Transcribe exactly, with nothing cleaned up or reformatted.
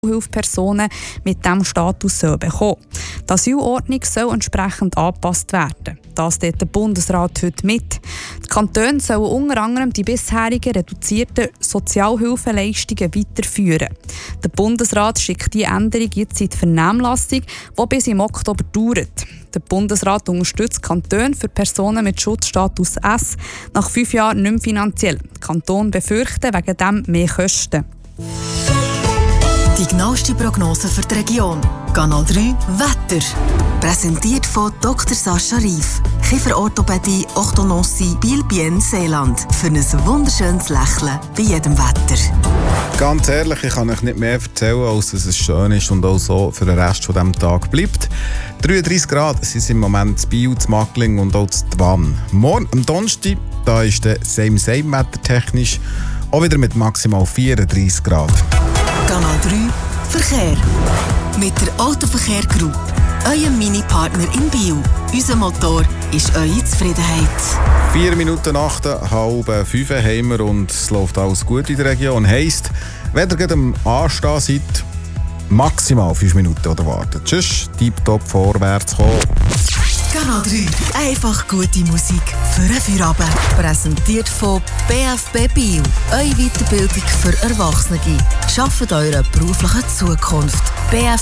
Hilfspersonen mit diesem Status bekommen. Die Asylordnung soll entsprechend angepasst werden. Das teilt der Bundesrat heute mit. Die Kantone sollen unter anderem die bisherigen reduzierten Sozialhilfeleistungen weiterführen. Der Bundesrat schickt diese Änderung jetzt in die Vernehmlassung, die bis im Oktober dauert. Der Bundesrat unterstützt die Kantone für Personen mit Schutzstatus S nach fünf Jahren nicht mehr finanziell. Die Kantone befürchten wegen dem mehr Kosten. Die genaueste Prognose für die Region. Kanal drei Wetter. Präsentiert von Doktor Sascha Rief. Kieferorthopädie, Orthodontie, Biel-Bienne, Seeland. Für ein wunderschönes Lächeln bei jedem Wetter. Ganz ehrlich, ich kann euch nicht mehr erzählen, als dass es schön ist und auch so für den Rest von diesem Tag bleibt. dreiunddreissig Grad sind im Moment in Biel, in Mackling und auch in Twann. Morgen am Donnerstag, da ist der same-same wettertechnisch, auch wieder mit maximal vierunddreissig Grad. Kanal drei Verkehr. Mit der Autoverkehr Group, eurem Mini-Partner in Biel. Unser Motor ist eure Zufriedenheit. Vier Minuten nach der halben fünf haben wir und es läuft alles gut in der Region. Heisst, wenn ihr gerade am Anstehen seid, maximal fünf Minuten oder warten. Tschüss, tipptopp vorwärts kommen. Kanal drei. Einfach gute Musik für einen Feierabend. Präsentiert von B F B Biel. Eure Weiterbildung für Erwachsene. Schafft eure berufliche Zukunft. B F